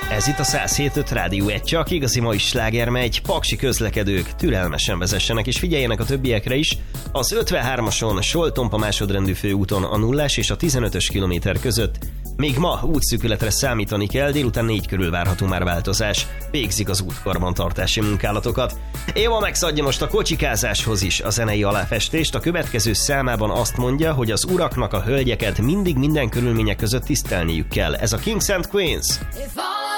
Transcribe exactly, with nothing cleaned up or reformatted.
Ez itt a száz hét pont öt Rádió egy, csak igazi mai sláger megy. Paksi közlekedők, türelmesen vezessenek és figyeljenek a többiekre is. Az ötvenhármason, Soll-Tompa másodrendű főúton a nullás és a tizenötös kilométer között még ma útszűkületre számítani kell, délután négy körül várható már változás. Végzik az útkarbantartási munkálatokat. Éva megszadja most a kocsikázáshoz is a zenei aláfestést. A következő számában azt mondja, hogy az uraknak a hölgyeket mindig minden körülmények között tisztelniük kell. Ez a Kings and Queens.